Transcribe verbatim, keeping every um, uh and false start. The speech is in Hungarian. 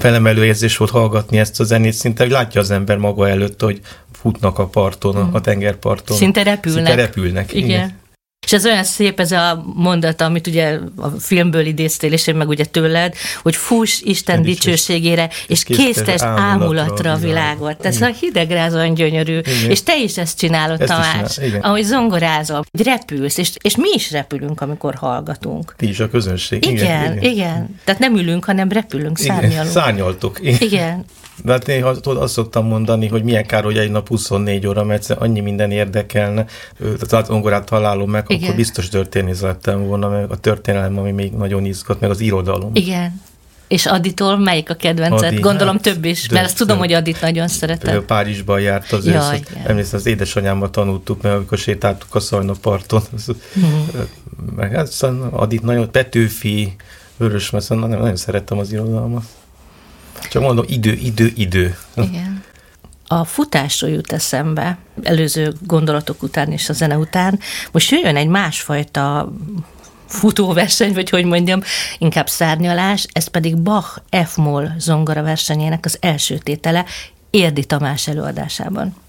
felemelő érzés volt hallgatni ezt a zenét, szinte látja az ember maga előtt, hogy futnak a parton, a tengerparton. Szinte repülnek. Szinte repülnek. Igen. Igen. És ez olyan szép ez a mondat, amit ugye a filmből idéztél, és én meg ugye tőled, hogy fuss Isten dicsőségére, és késztesd ámulatra a világot. Ez a hidegrázóan gyönyörű. Igen. És te is ezt csinálod, ezt Tamás, csinál. Ahogy zongorázol, hogy repülsz, és, és mi is repülünk, amikor hallgatunk. Ti is a közönség. Igen, igen. igen. igen. Tehát nem ülünk, hanem repülünk, szárnyalunk. Szárnyaltok. Igen. igen. De hát én azt szoktam mondani, hogy milyen kár, hogy egy nap huszonnégy óra, mert annyi minden érdekelne. Tehát zongorát találom meg, igen. akkor biztos történész lettem volna, meg a történelem, ami még nagyon izgat, meg az irodalom. Igen. És Aditól melyik a kedvenced? Adi, Gondolom hát, több is, mert ezt tudom, hogy Adit nagyon szeretett. Párizsban járt az ősz. Emlékszem, az édesanyámmal tanultuk, mert amikor sétáltuk a Szajna parton. Hmm. Meg hát Adit nagyon, Petőfi, Vörösmesz, nagyon, nagyon szerettem az irodalmat. Csak mondom, idő, idő, idő. Igen. A futásról jut eszembe, előző gondolatok után és a zene után. Most jöjjön egy másfajta futóverseny, vagy hogy mondjam, inkább szárnyalás, ez pedig Bach F-moll zongora versenyének az első tétele Érdi Tamás előadásában.